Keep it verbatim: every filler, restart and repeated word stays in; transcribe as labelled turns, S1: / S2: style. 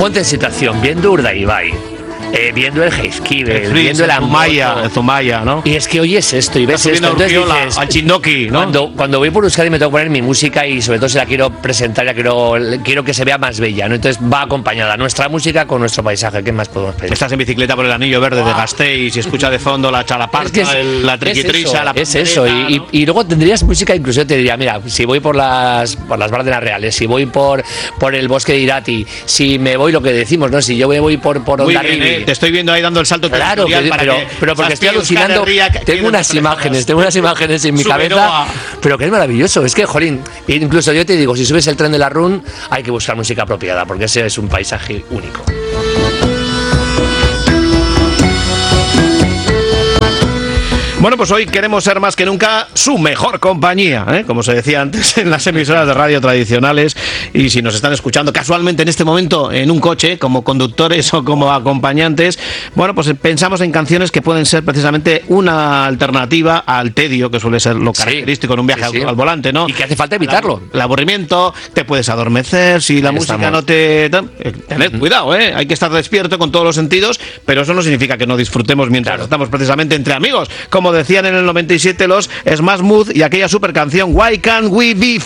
S1: ponte en situación, viendo Urdaibai, eh, viendo el Heiskivel, el viendo el
S2: Zumaya, el Zumaya, ¿no?
S1: Y es que oyes esto y ves esto, entonces dices,
S2: al Chindoki, ¿no?
S1: Cuando, cuando voy por Euskadi me tengo que poner mi música y sobre todo si la quiero presentar, ya quiero, quiero que se vea más bella, ¿no? Entonces va acompañada nuestra música con nuestro paisaje. ¿Qué más podemos pedir?
S2: Estás en bicicleta por el anillo verde wow. de Gasteiz y escucha de fondo la chalaparta, es que es, el, la triquitrisa, la
S1: es eso,
S2: ¿no?
S1: y, y, y luego tendrías música, incluso te diría, mira, si voy por las por las Bárdenas Reales, si voy por por el bosque de Irati, si me voy, lo que decimos, ¿no? Si yo me voy por por
S2: Ondarribi, eh, te estoy viendo ahí dando el salto
S1: claro, que,
S2: para
S1: pero,
S2: que
S1: pero porque estoy alucinando, tengo unas imágenes, tengo unas imágenes en mi cabeza, pero que es maravilloso, es que, jolín, incluso yo te digo, si subes el tren de la Run, hay que buscar música apropiada, porque ese es un paisaje único.
S2: Bueno, pues hoy queremos ser más que nunca su mejor compañía, ¿eh? Como se decía antes en las emisoras de radio tradicionales, y si nos están escuchando casualmente en este momento en un coche, como conductores o como acompañantes, bueno, pues pensamos en canciones que pueden ser precisamente una alternativa al tedio, que suele ser lo característico sí, en un viaje sí, sí. al volante, ¿no?
S1: Y que hace falta evitarlo.
S2: El aburrimiento, te puedes adormecer, si la Ahí música estamos. no te... Tened cuidado, ¿eh? Hay que estar despierto con todos los sentidos, pero eso no significa que no disfrutemos mientras claro. estamos precisamente entre amigos, como decían en el noventa y siete los Smash Mouth y aquella super canción Why Can't We Be